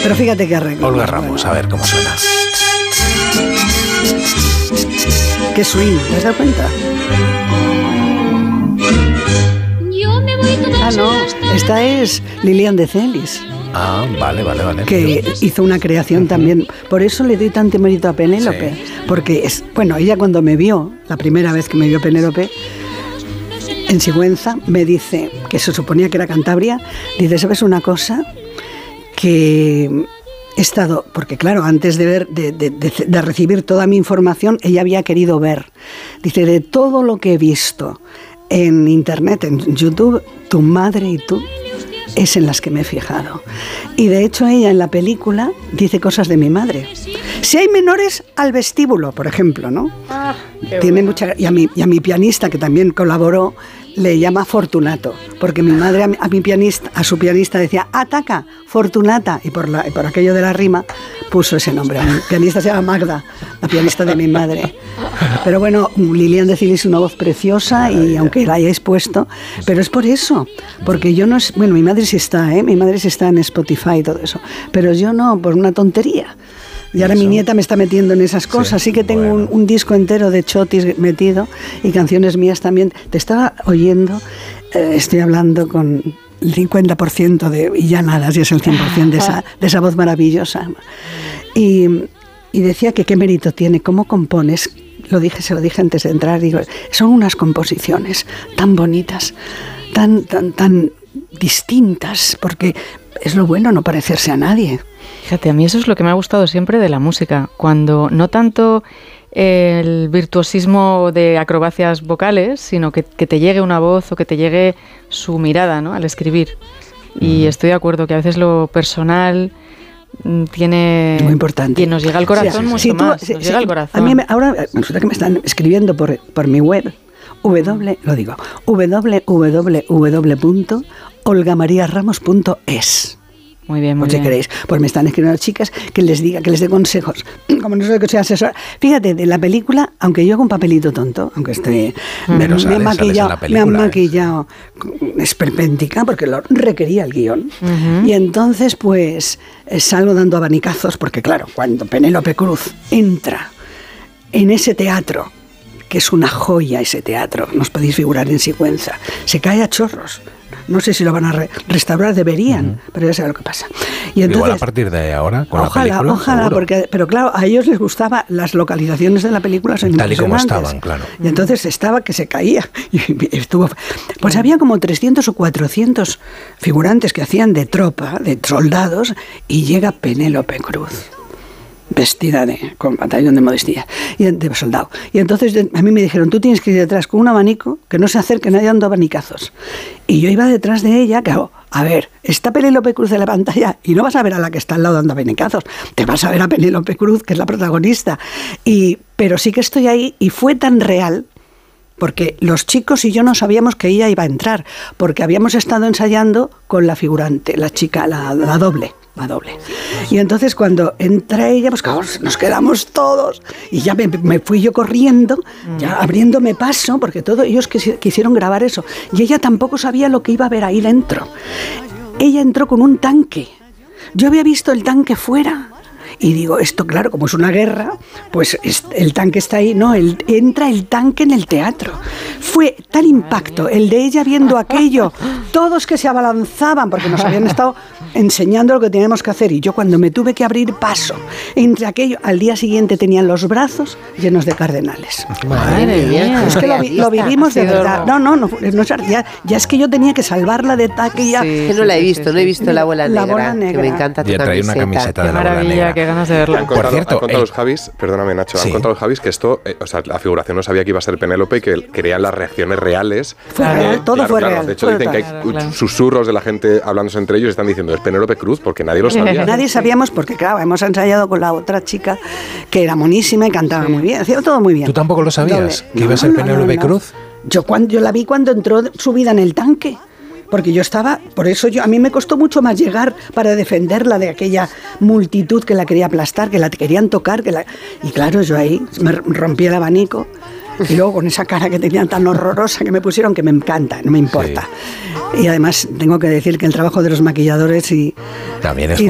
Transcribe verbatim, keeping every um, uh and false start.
Pero fíjate que arreglo. Olga Ramos, bueno. A ver cómo suena. Qué swing, ¿te has dado cuenta? Ah, no, esta es Lilian de Celis. Ah, vale, vale, vale. Que hizo una creación uh-huh. también. Por eso le doy tanto mérito a Penélope. Sí. Porque, es, bueno, ella cuando me vio, la primera vez que me vio Penélope, en Sigüenza, me dice, que se suponía que era Cantabria, dice, ¿sabes una cosa? Que he estado, porque claro, antes de ver, de, de, de, de recibir toda mi información, ella había querido ver. Dice, de todo lo que he visto en internet, en YouTube, tu madre y tú es en las que me he fijado. Y de hecho ella en la película dice cosas de mi madre. Si hay menores al vestíbulo, por ejemplo, ¿no? Ah, Tiene bueno. mucha y a mi y a mi pianista que también colaboró le llama Fortunato, porque mi madre a mi, a mi pianista, a su pianista decía ataca Fortunata y por la y por aquello de la rima puso ese nombre. Mi pianista se llama Magda, la pianista de mi madre. Pero bueno, Lilian de Celis es una voz preciosa y aunque la hayáis puesto, pero es por eso, porque yo no es, bueno, mi madre sí está, ¿eh? Mi madre sí está en Spotify y todo eso, pero yo no, por una tontería. Y ahora mi nieta me está metiendo en esas cosas, sí, así que tengo bueno. un, un disco entero de chotis metido y canciones mías también. Te estaba oyendo, eh, estoy hablando con el cincuenta por ciento de, y ya nada, si es el cien por ciento de esa, de esa voz maravillosa. Y, y decía que qué mérito tiene, cómo compones. Lo dije, se lo dije antes de entrar, digo, son unas composiciones tan bonitas, tan, tan, tan distintas, porque es lo bueno no parecerse a nadie. Fíjate, a mí eso es lo que me ha gustado siempre de la música, cuando no tanto el virtuosismo de acrobacias vocales, sino que, que te llegue una voz o que te llegue su mirada, ¿no?, al escribir. Y mm. estoy de acuerdo que a veces lo personal tiene muy importante y nos llega al corazón, sí, mucho sí, tú, más, sí, nos sí, llega al corazón. A mí me, ahora resulta que me están escribiendo por, por mi web, w, lo digo, w w w punto olga maría ramos punto es. Muy bien, muy pues bien. Si queréis, pues me están escribiendo chicas que les diga, que les dé consejos. Como no soy que soy asesora. Fíjate, de la película, aunque yo hago un papelito tonto, aunque esté, mm. me, me, he maquillado, me han maquillado esperpéntica, porque lo requería el guión. Uh-huh. Y entonces, pues, salgo dando abanicazos, porque claro, cuando Penélope Cruz entra en ese teatro, que es una joya ese teatro, nos podéis figurar en Sigüenza, se cae a chorros. No sé si lo van a re- restaurar, deberían, uh-huh. pero ya sé lo que pasa. Y entonces, igual a partir de ahora, con ojalá, la película, ojalá, seguro. porque, pero claro, a ellos les gustaba, las localizaciones de la película son tal y como impresionantes. estaban, claro. Y entonces estaba que se caía. Y estuvo, pues había como trescientos o cuatrocientos figurantes que hacían de tropa, de soldados, y llega Penélope Cruz, vestida de, con batallón de modestia y de soldado. Y entonces a mí me dijeron, tú tienes que ir detrás con un abanico, que no se acerque nadie dando abanicazos. Y yo iba detrás de ella, claro, a ver, está Penélope Cruz en la pantalla y no vas a ver a la que está al lado dando abanicazos, te vas a ver a Penélope Cruz, que es la protagonista. Y, pero sí que estoy ahí y fue tan real, porque los chicos y yo no sabíamos que ella iba a entrar, porque habíamos estado ensayando con la figurante, la chica, la, la doble. La doble. Y entonces cuando entra ella, pues claro, nos quedamos todos y ya me, me fui yo corriendo, ya abriéndome paso, porque todos ellos quis, quisieron grabar eso. Y ella tampoco sabía lo que iba a ver ahí dentro. Ella entró con un tanque. Yo había visto el tanque fuera. Y digo, esto claro, como es una guerra, pues el tanque está ahí. No, el, entra el tanque en el teatro. Fue tal impacto el de ella viendo aquello, todos que se abalanzaban, porque nos habían estado enseñando lo que teníamos que hacer. Y yo cuando me tuve que abrir paso entre aquello, al día siguiente tenían los brazos llenos de cardenales. Madre mía. Es que lo, lo vivimos de verdad. No, no, no, no ya, ya es que yo tenía que salvarla de taque. Ya. Sí, que no la he visto, no he visto la bola negra, la bola negra. Que me encanta tu ya trae una camiseta de la bola negra. Qué ganas de verla. Han contado, Por cierto, han contado el... los Javis, perdóname Nacho, sí. han contado los Javis que esto, eh, o sea, la figuración no sabía que iba a ser Penélope y que querían las reacciones reales. Fue eh, real, todo claro, fue claro. real. De hecho fue dicen real. que hay claro, claro. susurros de la gente hablándose entre ellos y están diciendo, es Penélope Cruz, porque nadie lo sabía. Nadie sabíamos, porque claro, hemos ensayado con la otra chica que era monísima y cantaba sí. muy bien, hacía todo muy bien. ¿Tú tampoco lo sabías? Doble. ¿Que no, iba a ser no, Penélope no, no. Cruz? Yo, cuando, yo la vi cuando entró subida en el tanque. Porque yo estaba, por eso yo a mí me costó mucho más llegar para defenderla de aquella multitud que la quería aplastar, que la querían tocar, que la, y claro, yo ahí me rompí el abanico y luego con esa cara que tenían tan horrorosa que me pusieron, que me encanta, no me importa. Sí. Y además tengo que decir que el trabajo de los maquilladores y, también es y,